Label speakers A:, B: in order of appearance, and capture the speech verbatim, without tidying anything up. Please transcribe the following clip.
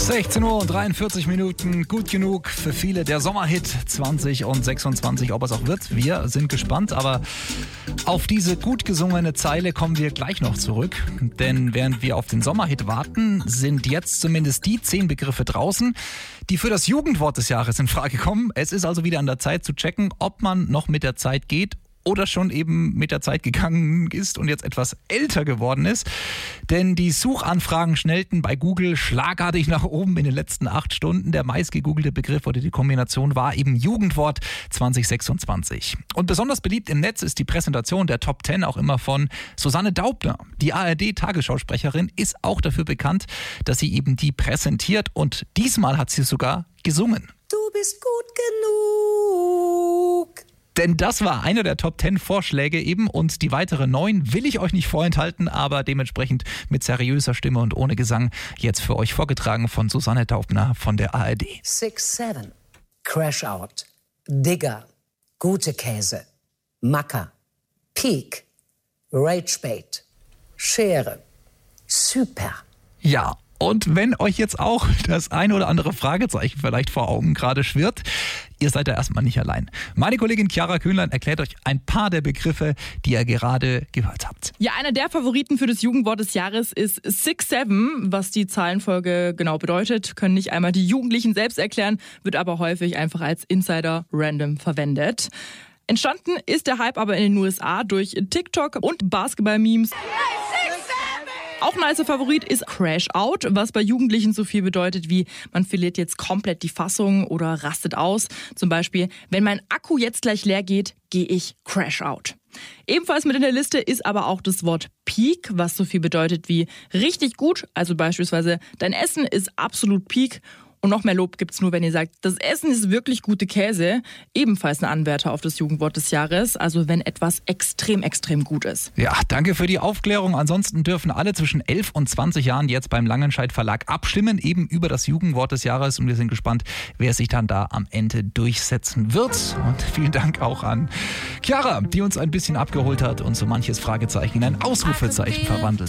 A: sechzehn Uhr und dreiundvierzig Minuten, gut genug für viele. Der Sommerhit zwanzig sechsundzwanzig, ob es auch wird, wir sind gespannt. Aber auf diese gut gesungene Zeile kommen wir gleich noch zurück. Denn während wir auf den Sommerhit warten, sind jetzt zumindest die zehn Begriffe draußen, die für das Jugendwort des Jahres in Frage kommen. Es ist also wieder an der Zeit zu checken, ob man noch mit der Zeit geht oder schon eben mit der Zeit gegangen ist und jetzt etwas älter geworden ist. Denn die Suchanfragen schnellten bei Google schlagartig nach oben in den letzten acht Stunden. Der meistgegoogelte Begriff oder die Kombination war eben Jugendwort zwanzig sechsundzwanzig. Und besonders beliebt im Netz ist die Präsentation der Top zehn auch immer von Susanne Daubner. Die A R D-Tagesschausprecherin ist auch dafür bekannt, dass sie eben die präsentiert. Und diesmal hat sie sogar gesungen.
B: Du bist gut genug.
A: Denn das war einer der Top zehn Vorschläge eben und die weiteren neun will ich euch nicht vorenthalten, aber dementsprechend mit seriöser Stimme und ohne Gesang jetzt für euch vorgetragen von Susanne Daubner von der A R D.
B: six seven, Crash Out, Digger, Gute Käse, Macker, Peak, Rage Bait, Schere, Super.
A: Ja. Und wenn euch jetzt auch das ein oder andere Fragezeichen vielleicht vor Augen gerade schwirrt, ihr seid da erstmal nicht allein. Meine Kollegin Chiara Kühnlein erklärt euch ein paar der Begriffe, die ihr gerade gehört habt.
C: Ja, einer der Favoriten für das Jugendwort des Jahres ist six seven. Was die Zahlenfolge genau bedeutet, können nicht einmal die Jugendlichen selbst erklären, wird aber häufig einfach als Insider random verwendet. Entstanden ist der Hype aber in den U S A durch TikTok und Basketball-Memes. Auch ein nicer Favorit ist Crash Out, was bei Jugendlichen so viel bedeutet wie man verliert jetzt komplett die Fassung oder rastet aus. Zum Beispiel, wenn mein Akku jetzt gleich leer geht, gehe ich Crash Out. Ebenfalls mit in der Liste ist aber auch das Wort Peak, was so viel bedeutet wie richtig gut. Also beispielsweise, dein Essen ist absolut Peak. Und noch mehr Lob gibt's nur, wenn ihr sagt, das Essen ist wirklich gute Käse. Ebenfalls ein Anwärter auf das Jugendwort des Jahres. Also wenn etwas extrem, extrem gut ist.
A: Ja, danke für die Aufklärung. Ansonsten dürfen alle zwischen elf und zwanzig Jahren jetzt beim Langenscheidt Verlag abstimmen, eben über das Jugendwort des Jahres. Und wir sind gespannt, wer sich dann da am Ende durchsetzen wird. Und vielen Dank auch an Chiara, die uns ein bisschen abgeholt hat und so manches Fragezeichen in ein Ausrufezeichen verwandelt.